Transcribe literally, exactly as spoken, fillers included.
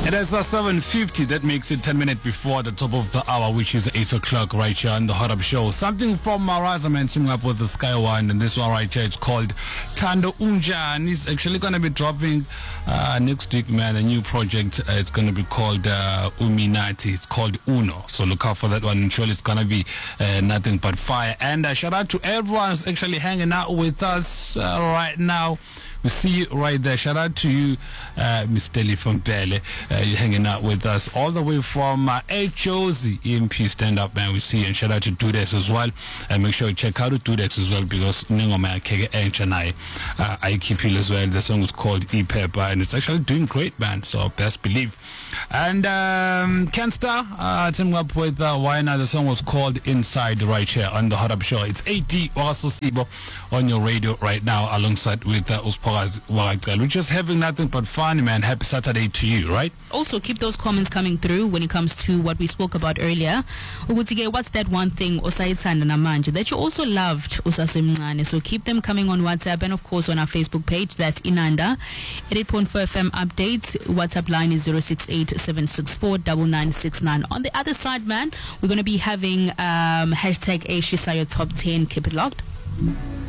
It is uh, seven fifty. That makes it ten minutes before the top of the hour, which is eight o'clock right here on the Hot Up Show. Something from Maraza man teaming up with the Sky One, and this one right here, it's called Tando Unja, and it's actually going to be dropping uh, next week, man. A new project. Uh, it's going to be called uh, Uminati. It's called Uno. So look out for that one. I'm sure it's going to be uh, nothing but fire. And uh, shout out to everyone who's actually hanging out with us uh, right now. We see you right there. Shout out to you, uh, Miss Deli from Pele. Uh, you're hanging out with us all the way from uh, H O Z E M P Stand Up, man. We see you. And shout out to Dudex as well. And make sure you check out Dudex as well, because Ningoma Kege and Chanai, uh, I keep you as well. The song is called E Pepper, and it's actually doing great, man. So best believe. And um, Kenstar, uh, teaming up with uh, Wayna. The song was called Inside right here on the Hot Up Show. It's eighty Sibo on your radio right now, alongside with uh, Uspa. We're just having nothing but fun, man. Happy Saturday to you, right? Also, keep those comments coming through when it comes to what we spoke about earlier. What's that one thing that you also loved? So keep them coming on WhatsApp and, of course, on our Facebook page. That's Inanda. eight point four F M updates. WhatsApp line is zero six eight seven six four nine nine six nine. On the other side, man, we're going to be having um, hashtag Asia Top ten. Keep it locked.